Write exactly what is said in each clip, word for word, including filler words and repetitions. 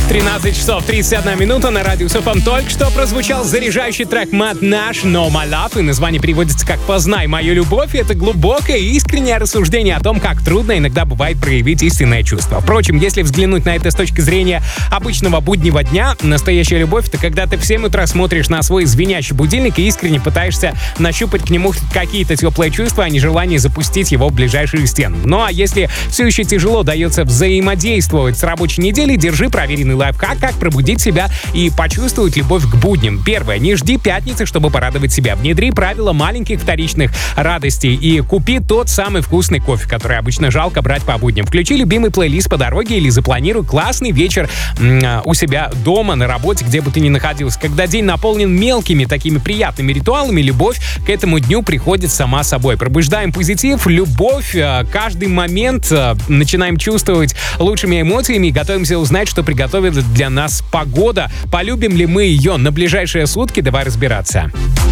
тринадцать часов тридцать одна минута на радио СФМ. Только что прозвучал заряжающий трек Matt Nash «Know My Love», и название переводится как «Познай мою любовь». Это глубокое и искреннее рассуждение о том, как трудно иногда бывает проявить истинное чувство. Впрочем, если взглянуть на это с точки зрения обычного буднего дня, настоящая любовь — это когда ты в семь утра смотришь на свой звенящий будильник и искренне пытаешься нащупать к нему какие-то теплые чувства, а не желание запустить его в ближайшие стены. Ну а если все еще тяжело дается взаимодействовать с рабочей неделей, держи проверенный лайфхак, как пробудить себя и почувствовать любовь к будням. Первое. Не жди пятницы, чтобы порадовать себя. Внедри правила маленьких вторичных радостей и купи тот самый вкусный кофе, который обычно жалко брать по будням. Включи любимый плейлист по дороге или запланируй классный вечер м- у себя дома, на работе, где бы ты ни находился. Когда день наполнен мелкими такими приятными ритуалами, любовь к этому дню приходит сама собой. Пробуждаем позитив, любовь, каждый момент начинаем чувствовать лучшими эмоциями и готовимся узнать, что приготовит для нас погода. Полюбим ли мы ее на ближайшие сутки? Давай разбираться.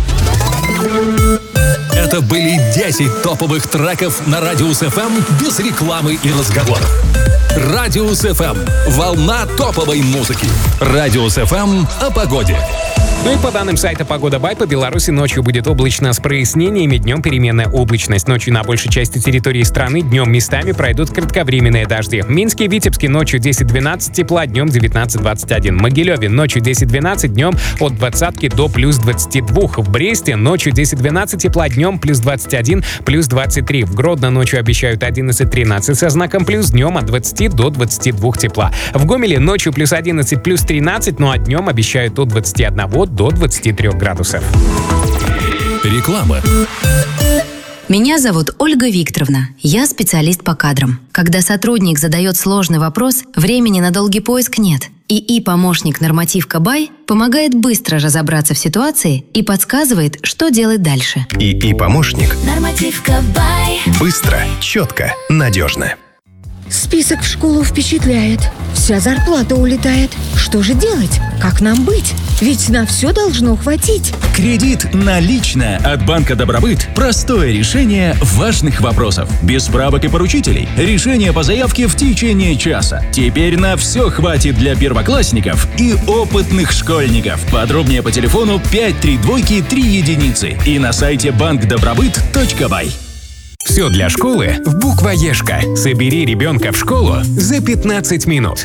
Это были десять топовых треков на Радиус эф эм без рекламы и разговоров. Радиус эф эм. Волна топовой музыки. Радиус эф эм о погоде. Ну и по данным сайта «Погода Бай», по Беларуси ночью будет облачно с прояснениями, днем переменная облачность. Ночью на большей части территории страны, днем местами пройдут кратковременные дожди. В Минске и Витебске ночью десять-двенадцать тепла, днем девятнадцать-двадцать один. В Могилеве ночью десять-двенадцать, днем от двадцатки до плюс двадцати двух. В Бресте ночью десять-двенадцать тепла, днем плюс двадцать один, плюс двадцать три. В Гродно ночью обещают одиннадцать-тринадцать со знаком плюс, днем от двадцати до двадцати двух тепла. В Гомеле ночью плюс одиннадцать, плюс тринадцать, ну а днем обещают от двадцати одного до двадцати трёх градусов. Реклама. Меня зовут Ольга Викторовна. Я специалист по кадрам. Когда сотрудник задает сложный вопрос, времени на долгий поиск нет. ИИ-помощник «Нормативка Бай» помогает быстро разобраться в ситуации и подсказывает, что делать дальше. ИИ-помощник. Нормативка Бай. Быстро, четко, надежно. Список в школу впечатляет. Вся зарплата улетает. Что же делать? Как нам быть? Ведь на все должно хватить. Кредит наличные от Банка Добробыт. Простое решение важных вопросов. Без справок и поручителей. Решение по заявке в течение часа. Теперь на все хватит для первоклассников и опытных школьников. Подробнее по телефону пять три двойки три единицы и на сайте банк добробыт точка бай. Все для школы в буквоежка. Собери ребенка в школу за пятнадцать минут.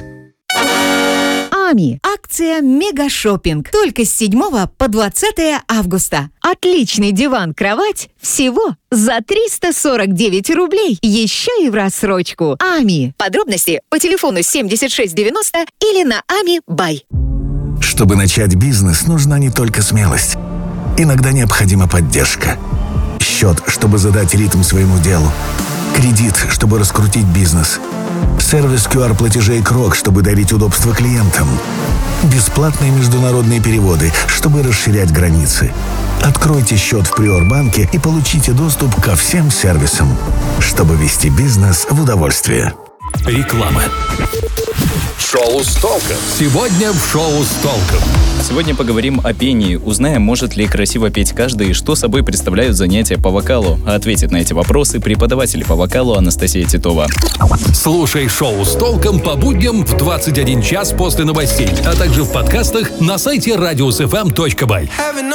Ами. Акция «Мегашоппинг». Только с седьмого по двадцатое августа. Отличный диван-кровать всего за триста сорок девять рублей. Еще и в рассрочку. Ами. Подробности по телефону семьдесят шесть девяносто или на Ами Бай. Чтобы начать бизнес, нужна не только смелость. Иногда необходима поддержка. Счет, чтобы задать ритм своему делу. Кредит, чтобы раскрутить бизнес. Сервис ку ар-платежей «Крок», чтобы дарить удобство клиентам. Бесплатные международные переводы, чтобы расширять границы. Откройте счет в Приорбанке и получите доступ ко всем сервисам, чтобы вести бизнес в удовольствие. Реклама. Шоу с толком. Сегодня в шоу с толком. Сегодня поговорим о пении. Узнаем, может ли красиво петь каждый и что собой представляют занятия по вокалу. Ответит на эти вопросы преподаватель по вокалу Анастасия Титова. Слушай шоу с толком по будням в двадцать один час после новостей, а также в подкастах на сайте радиус эф эм точка бай.